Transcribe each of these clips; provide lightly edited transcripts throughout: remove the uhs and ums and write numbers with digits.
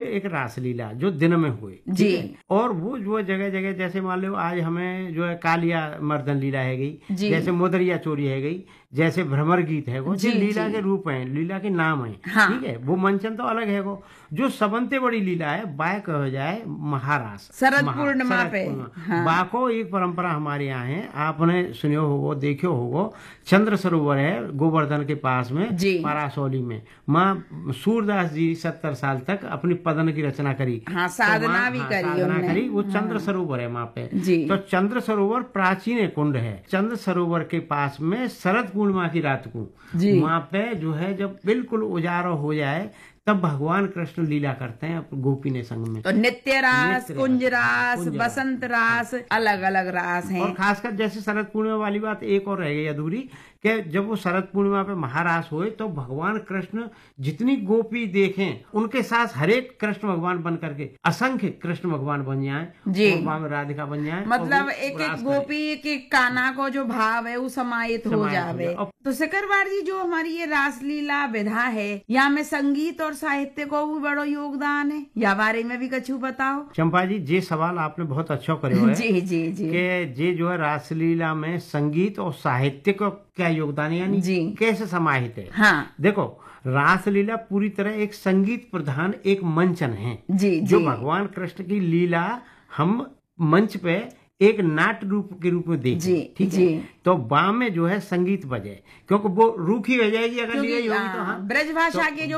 एक रासलीला जो दिन में हुए, जी। और वो जो जगह जगह जैसे मान लो आज हमें जो है कालिया मर्दन लीला है गई, जैसे मुदरिया चोरी है गई, जैसे भ्रमर गीत है वो, जो लीला के रूप हैं, लीला के नाम है, ठीक है। वो मंचन तो अलग है। वो जो सबंते बड़ी लीला है बाय कह जाए महारास शरद पूर्णिमा पे, बाको एक परंपरा हमारे यहाँ है, आपने सुनियो होगो, देखियो होगो। चंद्र सरोवर है गोवर्धन के पास में, पारासौली में। माँ सूरदास जी 70 साल तक अपनी पदन की रचना करी, साधना भी करी। वो चंद्र सरोवर है वहाँ पे। तो चंद्र सरोवर प्राचीन कुंड है। चंद्र सरोवर के पास में शरद पूर्णिमा की रात को वहाँ पे जो है जब बिल्कुल उजाला हो जाए तब भगवान कृष्ण लीला करते हैं गोपी ने संग में। तो नित्य रास, कुंज रास, बसंत रास, अलग अलग रास हैं। और खासकर जैसे शरद पूर्णिमा वाली बात एक और रह गई अधूरी, कि जब वो शरद पूर्णिमा पे महारास हुए तो भगवान कृष्ण जितनी गोपी देखें उनके साथ हरेक कृष्ण भगवान बन करके असंख्य कृष्ण भगवान बन जाए, राधिका बन जाए। मतलब एक एक गोपी एक कान्हा को जो भाव है वो समाहित हो जावे। तो सिकरवार जी जो हमारी ये रासलीला विधा है, यहाँ में संगीत और साहित्य को भी बड़ो योगदान है, या बारे में भी कछु बताओ। चंपा जी ये सवाल आपने बहुत अच्छा करे है। जी जी जी। कि ये जो है रासलीला में संगीत और साहित्य को क्या योगदान है, यानी कैसे समाहित है। हाँ। देखो रासलीला पूरी तरह एक संगीत प्रधान एक मंचन है, जो भगवान कृष्ण की लीला हम मंच पे एक नाट्य रूप के रूप में देखें, ठीक है। तो बाम में जो है संगीत बजे, क्योंकि वो रूखी हो जाएगी अगर ली होगी तो। हाँ, ब्रज भाषा के जो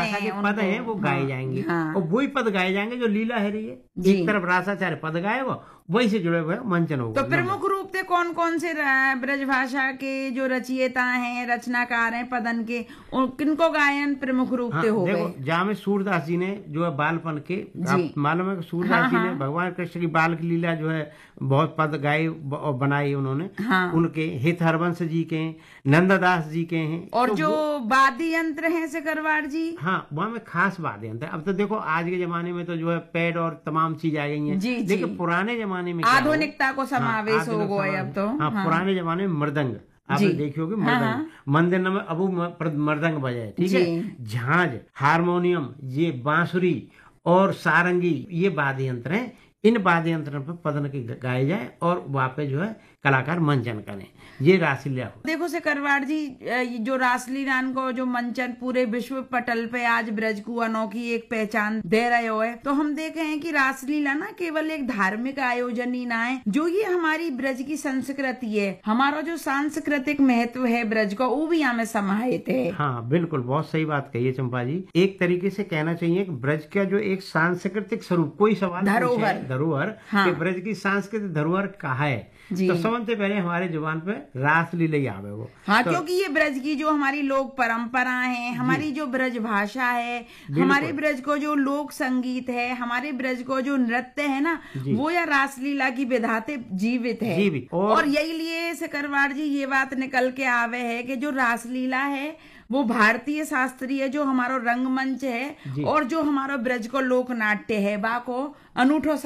पद हैं वो गाए जाएंगे, और वही पद गाए जाएंगे जो लीला है रही है। एक तरफ रासाचार्य पद गाएगा, वही से जुड़े हुए मंचन होगा। तो प्रमुख रूप से कौन कौन से ब्रज भाषा के जो रचयिता हैं, रचनाकार हैं पदन के, किनको गायन प्रमुख रूप से हो गए? जहाँ में सूरदास जी ने जो है बालपन के, मालूम है कि सूरदास जी ने भगवान कृष्ण की बाल की लीला जो है बहुत पद गाए और बनाई उन्होंने। उनके हित हरवंश जी के, नंददास जी के हैं। और तो जो वाद्य यंत्र हैं सिकरवार जी, हाँ वहाँ में खास वाद्य यंत्र। अब तो देखो आज के जमाने में तो जो है पैड और तमाम चीज आ गई है, लेकिन पुराने जमाने में आधुनिकता को समावेश हो गए अब तो। पुराने जमाने में मृदंग आपने देखी होगी, मृदंग मंदिर में अबू मृदंग बजाए, ठीक है। झांझ, हारमोनियम, ये बांसुरी और सारंगी, ये वाद्य यंत्र हैं। इन वाद्य यंत्रों पर पदन के गाए जाए और वहाँ पे जो है कलाकार मंचन करें, ये रासलीला हो। देखो सिकरवार जी, जो रासलीला को जो मंचन पूरे विश्व पटल पे आज ब्रज को अनोखी एक पहचान दे रहे हो है। तो हम देखे हैं कि रासलीला ना केवल एक धार्मिक आयोजन ही ना है, जो ये हमारी ब्रज की संस्कृति है, हमारा जो सांस्कृतिक महत्व है ब्रज का, वो भी हमें समाहित है। हाँ बिल्कुल, बहुत सही बात कही है चंपा जी। एक तरीके से कहना चाहिए कि ब्रज का जो एक सांस्कृतिक स्वरूप, कोई सवाल धरोहर कि ब्रज की सांस्कृतिक धरोहर कहाँ है, तो सबसे पहले हमारे जुबान पे रासलीला ही आवे वो। हाँ, तो क्योंकि ये ब्रज की जो हमारी लोक परंपरा है, हमारी जो ब्रज भाषा है, हमारे ब्रज को जो लोक संगीत है, हमारे ब्रज को जो नृत्य है ना, वो या रासलीला की विधाते जीवित है। और यही लिए सिकरवार जी ये बात निकल के आवे है कि जो रासलीला है वो भारतीय शास्त्रीय जो हमारा रंगमंच है और जो हमारा ब्रज को लोक नाट्य है, बा को अनूठो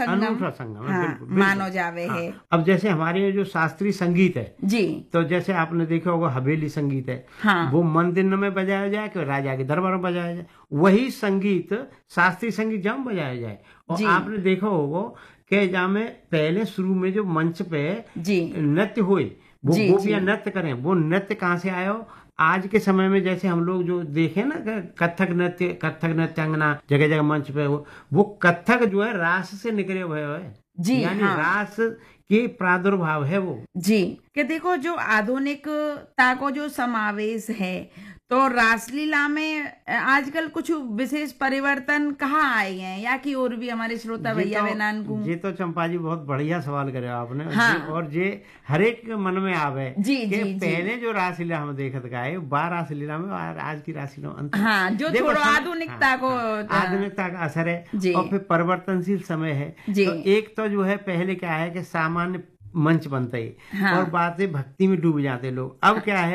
संगम मानो जावे है। अब जैसे हमारे जो शास्त्रीय संगीत है जी, तो जैसे आपने देखा होगा हवेली संगीत है, वो मंदिर में बजाया जाए कि राजा के दरबार में बजाया जाए, वही संगीत शास्त्रीय संगीत जहाँ बजाया जाए। और आपने देखा होगा कि जहाँ में पहले शुरू में जो मंच पे नृत्य हुए, वो गोपियां नृत्य करें, वो नृत्य कहाँ से आया हो? आज के समय में जैसे हम लोग जो देखें ना कथक नृत्यांगना जगह जगह मंच पे, वो कथक जो है रास से निकले हुए है जी, यानी रास के प्रादुर्भाव है वो जी। कि देखो जो आधुनिकता को जो समावेश है, तो रासलीला में आजकल कुछ विशेष परिवर्तन कहाँ आए हैं, या कि और भी हमारे श्रोता भैया बहन को? ये तो चंपा जी बहुत बढ़िया सवाल करे आपने। और ये हर एक मन में आवे जी, पहले जो रासलीला हम देखत गाए, 12 रासलीला में आज की रासलीला अंतर। हाँ, जो थोड़ा आधुनिकता को आधुनिकता का असर है और फिर परिवर्तनशील समय है। तो एक तो जो है पहले क्या है कि सामान्य मंच बनता है और बातें भक्ति में डूब जाते लोग। अब क्या है कि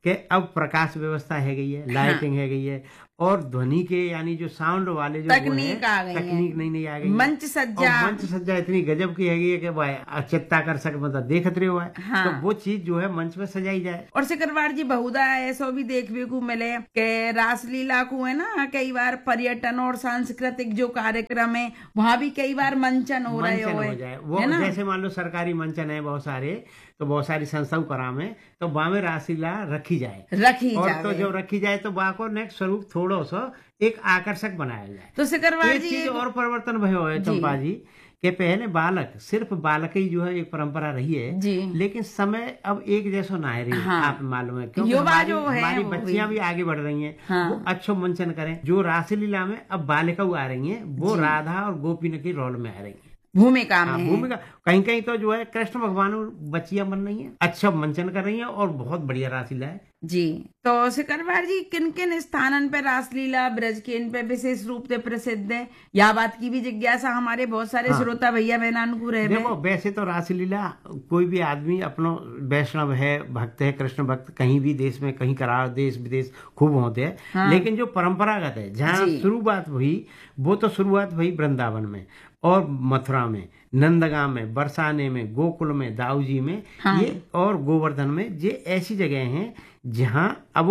कि अब प्रकाश व्यवस्था है गई है, लाइटिंग है गई है, और ध्वनि के यानी जो साउंड वाले जो तकनीक आ गई है, तकनीक नई आ गई, मंच सज्जा इतनी गजब की है कि भाई चित्ता कर सक मतलब देखत रहे हुआ है। हाँ। तो वो चीज जो है मंच में सजाई जाए। और सिकरवार जी बहुधा ऐसा भी देखने को मिले कि रासलीला को है ना कई बार पर्यटन और सांस्कृतिक जो कार्यक्रम है वहाँ भी कई बार मंचन हो रहे हो जाए। जैसे मान लो सरकारी मंचन है बहुत सारे, तो बहुत सारी संस्थाओं करा में, तो वहाँ में रासलीला रखी जाए और तो जब रखी जाए तो वहाँ को नेक्स्ट स्वरूप थोड़ा सा एक आकर्षक बनाया जाए। तो सिकरवार जी चीज और परिवर्तन भयो है चंपा जी कि पहले सिर्फ बालक ही जो है एक परंपरा रही है, लेकिन समय अब एक जैसा ना है रही। हाँ। आप मालूम है क्योंकि हमारी बच्चियां भी आगे बढ़ रही हैं। हाँ। वो अच्छो मंचन करें। जो रासलीला में अब बालिका आ रही हैं, वो राधा और गोपी की रोल में आ रही है, भूमिका में। भूमिका कहीं कहीं तो जो है कृष्ण भगवान बच्चियां बन रही हैं, अच्छा मंचन कर रही हैं और बहुत बढ़िया रासलीला है जी। तो सिकरवार जी किन किन स्थानन पे रासलीला ब्रज के इन पे विशेष रूप से प्रसिद्ध है, या बात की भी जिज्ञासा हमारे बहुत सारे श्रोता भैया बहनान को रहे। देखो वैसे तो रासलीला कोई भी आदमी अपनो वैष्णव है, भक्त है, कृष्ण भक्त, कहीं भी देश में कहीं करा, देश विदेश खूब होते हैं। हाँ। लेकिन जो परंपरागत है जहाँ शुरुआत हुई वो तो शुरुआत हुई वृंदावन में और मथुरा में, नंदगांव में, बरसाने में, गोकुल में, दाऊजी में। हाँ। ये और गोवर्धन में, ये ऐसी जगह हैं जहां अब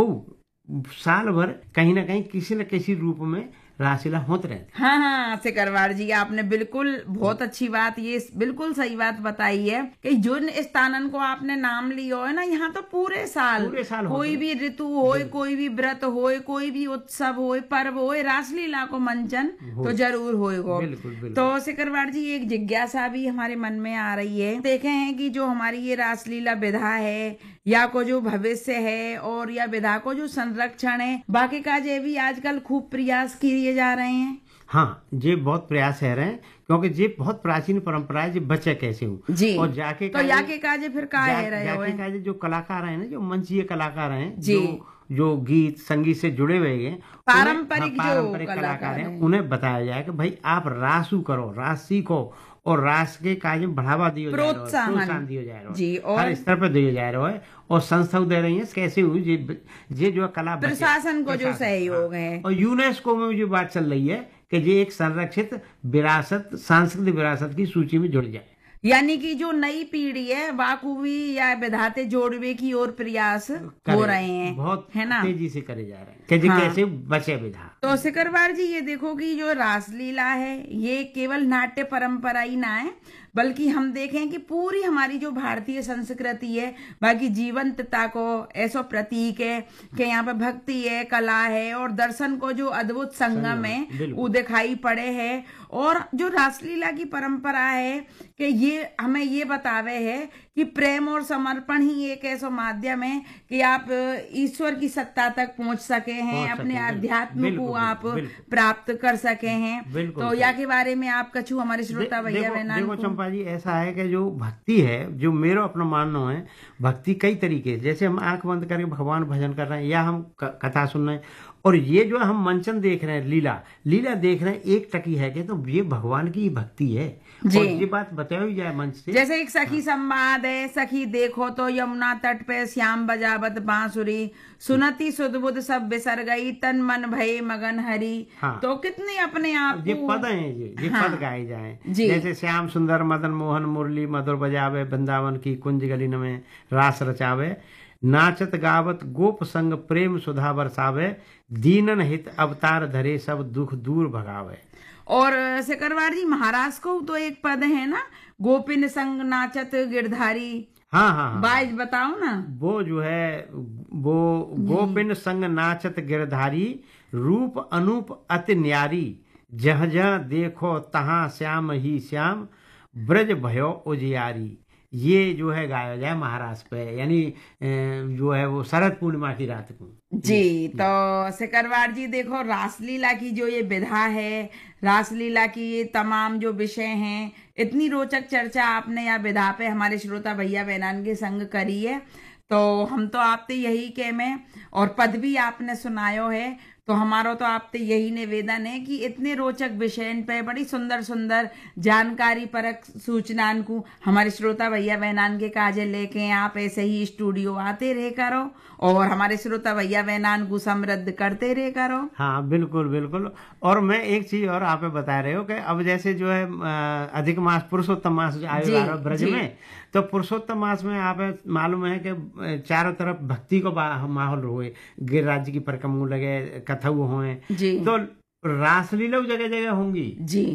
साल भर कहीं ना कहीं किसी न किसी रूप में रासलीला होते रहते। हाँ हाँ सिकरवार जी आपने बिल्कुल बहुत अच्छी बात, ये बिल्कुल सही बात बताई है कि जो स्थानन को आपने नाम लिया है ना, यहाँ तो पूरे साल कोई भी ऋतु हो, कोई भी व्रत हो, कोई भी उत्सव हो, पर्व हो, रासलीला को मंचन तो जरूर होएगा। तो सिकरवार जी एक जिज्ञासा भी हमारे मन में आ रही है, देखे हैं कि जो हमारी ये रासलीला विधा है या को जो भविष्य है और या विधा को जो संरक्षण है, बाकी का जे भी आजकल खूब प्रयास किए जा रहे हैं। हाँ, ये बहुत प्रयास है रहे हैं क्योंकि ये बहुत प्राचीन परंपरा है, जो बचे कैसे हूँ जी। और जाके तो याके काजे फिर का है रहे जाके काजे जो कलाकार हैं ना, जो मंचीय कलाकार हैं जो गीत संगीत से जुड़े हुए हैं, पारंपरिक कलाकार हैं, उन्हें बताया जाए कि भाई आप रासू करो, रास सीखो और रास के कार्य में बढ़ावा दिया जा रहा है, प्रोत्साहन दिया जा रहा है जी, और हर स्तर पर दिया जा रहा है और संस्था दे रही है। कैसे हुई ये जो कला प्रशासन को जो सहयोग है, और यूनेस्को में जो बात चल रही है कि ये एक संरक्षित विरासत, सांस्कृतिक विरासत की सूची में जुड़ जाए, यानी कि जो नई पीढ़ी है वाकूबी या विधाते जोड़वे की ओर प्रयास हो रहे हैं, बहुत है ना, तेजी से करे जा रहे हैं कि हाँ। कैसे बचे विधा। तो सिकरवार जी ये देखो कि जो रासलीला है ये केवल नाट्य परंपरा ही ना है, बल्कि हम देखें कि पूरी हमारी जो भारतीय संस्कृति है बाकी जीवंतता को ऐसा प्रतीक है कि यहाँ पे भक्ति है, कला है और दर्शन को जो अद्भुत संगम है वो दिखाई पड़े है। और जो रासलीला की परंपरा है कि ये हमें ये बतावे है कि प्रेम और समर्पण ही एक ऐसा माध्यम है कि आप ईश्वर की सत्ता तक पहुंच सके हैं, अपने अध्यात्म को आप प्राप्त कर सके हैं। तो या के बारे में आप कछु हमारे श्रोता भैया बहना। देखो चंपा जी ऐसा है कि जो भक्ति है, जो मेरा अपना मानना है, भक्ति कई तरीके, जैसे हम आंख बंद करके भगवान भजन कर रहे हैं या हम कथा सुन रहे हैं, और ये जो हम मंचन देख रहे हैं, लीला देख रहे हैं, एक टकी है कि तो ये भगवान की भक्ति है। और ये बात बताई जाए मंच से, जैसे एक सखी संवाद है, सखी देखो तो यमुना तट पे श्याम बजावत बांसुरी, सुनती सुधबुध सब बिसर गई, तन मन भये मगन हरी। हाँ। तो कितने अपने आप ये पद हैं, ये हाँ। पद गाए जाए, जैसे श्याम सुंदर मदन मोहन मुरली मधुर बजावे, वृंदावन की कुंज गली में रास रचावे, नाचत गावत गोप संग प्रेम सुधा बरसावे, दीनन हित अवतार धरे सब दुख दूर भगावे। और सिकरवार जी महाराज को तो एक पद है ना, गोपिन संग नाचत गिरधारी। हाँ बाइज बताओ ना। वो जो है वो गोपिन संग नाचत गिरधारी, रूप अनूप अति न्यारी, जह जह देखो तहाँ श्याम ही श्याम, ब्रज भयो उजियारी। ये जो है गाया जाए महाराज पे, यानी जो है वो शरद पूर्णिमा की रात को जी। तो सिकरवार जी देखो रासलीला की जो ये विधा है, रासलीला की ये तमाम जो विषय हैं, इतनी रोचक चर्चा आपने या विधा पे हमारे श्रोता भैया बहनान के संग करी है। तो हम तो आपसे यही कह में और पद भी आपने सुनायो है। तो हमारा तो आपसे यही निवेदन है कि इतने रोचक विषय पे बड़ी सुंदर सुंदर जानकारी परक सूचनान को हमारे श्रोता भैया बहनान के काजे लेके आप ऐसे ही स्टूडियो आते रहे करो और हमारे श्रोता भैया बहनान को समृद्ध करते रहे करो। हाँ बिल्कुल बिल्कुल। और मैं एक चीज और आप बता रहे हो कि अब जैसे जो है अधिक मास पुरुषोत्तम मास आयु ब्रज में, तो पुरुषोत्तम मास में आप मालूम है कि चारों तरफ भक्ति को माहौल हुए, गिरिराज की परिक्रमा लगे, कथऊ हुए, तो रासलीला जगह जगह होंगी जी।